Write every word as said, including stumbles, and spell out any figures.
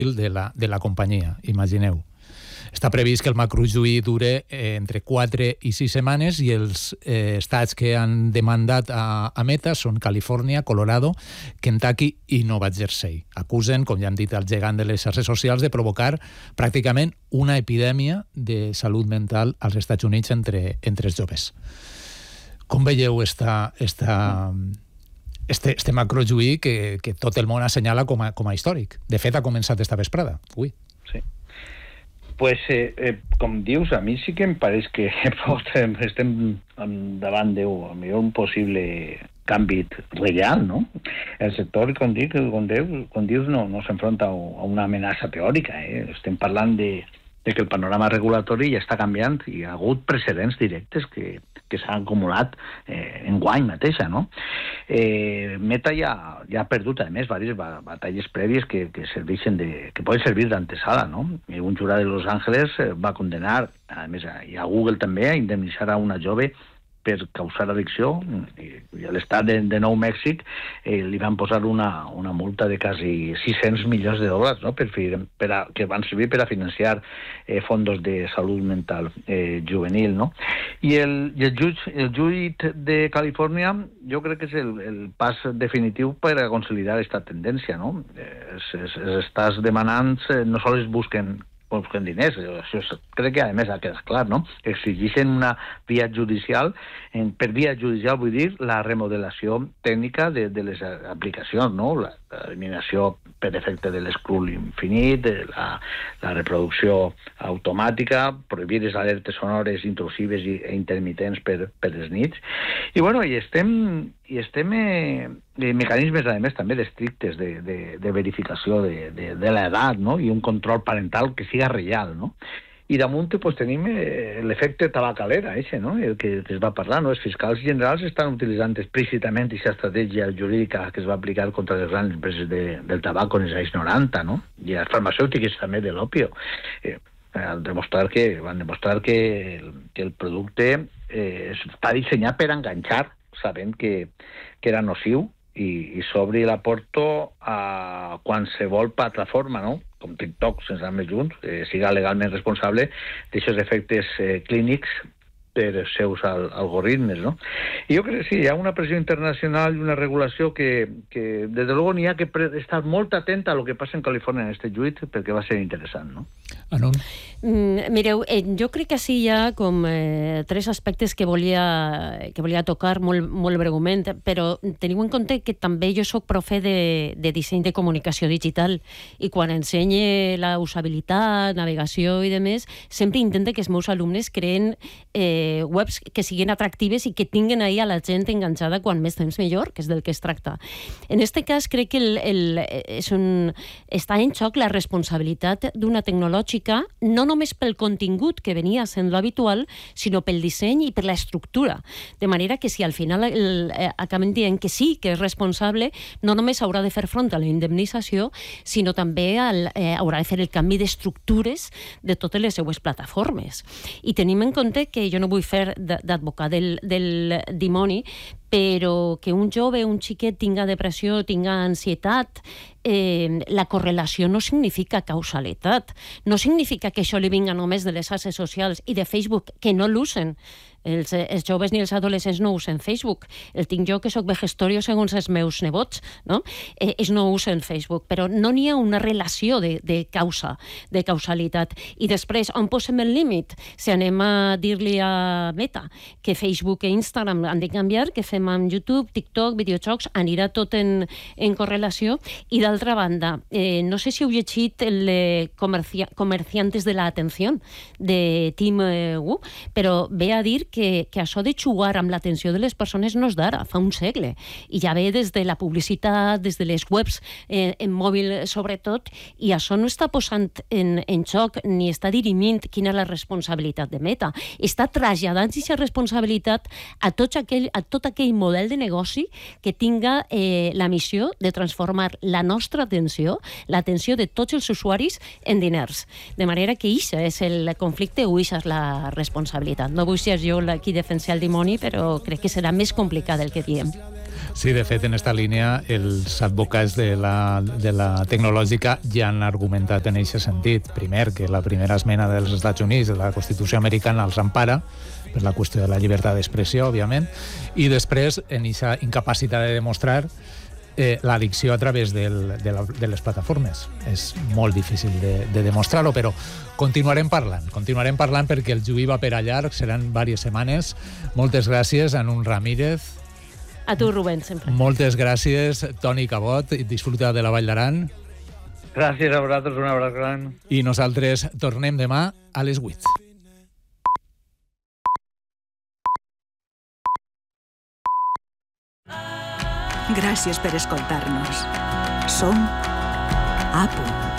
de la, de la companyia, imagineu. Està previst que el macrojuí dure eh, entre quatre i sis setmanes i els eh, estats que han demandat a, a Meta són Califòrnia, Colorado, Kentucky i Nova Jersey. Acusen, com ja hem dit, el gegant de les xarxes socials de provocar pràcticament una epidèmia de salut mental als Estats Units entre, entre els joves. Com veieu esta, esta, este, este macrojuí que, que tot el món assenyala com a, com a històric? De fet, ha començat esta vesprada. Ui. Sí. Pues, eh, eh, com dius, a mi sí que em pareix que estem davant d'un possible canvi real, no? El sector, com, dic, com, dius, com dius, no, no s'enfronta a una amenaça teòrica. Eh? Estem parlant de, de que el panorama regulatori ja està canviant i hi ha hagut precedents directes que, que s'han acumulat eh, en guany mateixa, no? Eh, Meta ja, ja ha perdut, a més, diverses batalles prèvies que, que serveixen de, que poden servir d'antesala, no? Un jurat de Los Angeles va condenar, a més, i a Google també, a indemnitzar a una jove per causar addicció, i a l'estat de, de Nou Mèxic eh, li van posar una, una multa de quasi sis-cents milions de dòlars, no? per, per a, que van servir per a financiar eh, fondos de salut mental eh, juvenil. No? I el, i el, juig, el juit de Califòrnia jo crec que és el, el pas definitiu per a consolidar aquesta tendència. No? Els, els, els estats demanants eh, no sols busquen busquen diners, això crec que a més ha quedat clar, no? Exigeixen una via judicial, en, per via judicial vull dir la remodelació tècnica de, de les aplicacions, no? La, l'eliminació per efecte de l'escroll infinit, de la, la reproducció automàtica, prohibir les alertes sonores intrusives i intermitents per, per les nits. I bueno, i estem, i estem eh, de mecanismes, a més, també estrictes de, de, de verificació de, de, de l'edat, no? I un control parental que siga real, no? I damunt pues, tenim eh, l'efecte tabacalera, eixe, no? El que, que es va parlar, no? Els fiscals generals estan utilitzant explícitament aquesta estratègia jurídica que es va aplicar contra les grans empreses de, del tabac en els anys noranta, no? I les farmacèutiques també de l'òpio. Eh, demostrar que, van demostrar que el, que el producte eh, està dissenyat per enganxar, sabent que, que era nociu, i, i s'obri la porta a qualsevol plataforma, no? Com TikTok, sense anar més junts, eh, siga legalment responsable d'aixòs efectes eh, clínics per els seus al, algoritmes, no? I jo crec que sí, hi ha una pressió internacional i una regulació que, que des de luego, n'hi ha que pre- estar molt atenta a lo que passa en Califòrnia en este juit, perquè va ser interessant, no? Anon? Mm, mireu, eh, jo crec que sí hi ha com eh, tres aspectes que volia, que volia tocar molt, molt breument, però teniu en compte que també jo soc profe de, de disseny de comunicació digital i quan ensenye la usabilitat, navegació i demés, sempre intento que els meus alumnes creen eh, webs que siguin atractives i que tinguen ahí a la gent enganxada quan més temps millor, que és del que es tracta. En este cas crec que el, el, és un, està en xoc la responsabilitat d'una tecnològica, no només pel contingut que venia sent l'habitual, sinó pel disseny i per la estructura. De manera que si al final el, eh, acabem dient que sí, que és responsable, no només haurà de fer front a la indemnització, sinó també al, eh, haurà de fer el canvi d'estructures de totes les seues plataformes. I tenim en compte que jo no vull fer d'advocat del, del dimoni, però que un jove, un xiquet tinga depressió, tinga ansietat, eh, la correlació no significa causalitat. No significa que això li vinga només de les xarxes socials i de Facebook, que no l'usen. Els, els joves ni els adolescents no usen Facebook. El tinc jo, que soc vegestorio segons els meus nebots, no? Eh, ells no usen Facebook, però no n'hi ha una relació de, de causa, de causalitat. I després, on posem el límit? Si anem a dir-li a Meta que Facebook i Instagram han de canviar, que fem amb YouTube, TikTok, videojocs, anirà tot en, en correlació. I d'altra banda, eh, no sé si heu llegit el eh, comercia, Comerciantes de la Atención de Tim eh, Wu, però ve a dir que, que això de jugar amb l'atenció de les persones no és d'ara, fa un segle. I ja ve des de la publicitat, des de les webs eh, en mòbil sobretot, i això no està posant en, en xoc ni està dirimint quina és la responsabilitat de Meta. Està traslladant aquesta responsabilitat a tot aquell, a tot aquell model de negoci que tinga eh, la missió de transformar la nostra atenció, l'atenció de tots els usuaris, en diners. De manera que això és el conflicte o això és la responsabilitat. No vull ser jo qui defensa el dimoni, però crec que serà més complicat del que diem. Sí, de fet, en esta línia, els advocats de la, de la tecnològica ja han argumentat en aquest sentit. Primer, que la primera esmena dels Estats Units, de la Constitució americana, els empara, per la qüestió de la llibertat d'expressió, òbviament, i després, en aquesta incapacitat de demostrar eh, l'addicció a través del, de, la, de les plataformes. És molt difícil de, de demostrar-ho, però continuarem parlant, continuarem parlant perquè el juí va per a llarg, seran diverses setmanes. Moltes gràcies, Anun Ramírez. A tu, Rubén, sempre. Moltes gràcies, Toni Cabot, disfruta de la Vall d'Aran. Gràcies a vosaltres, un abraç gran. I nosaltres tornem demà a les vuit. Gràcies per escoltar-nos. Som A Punt.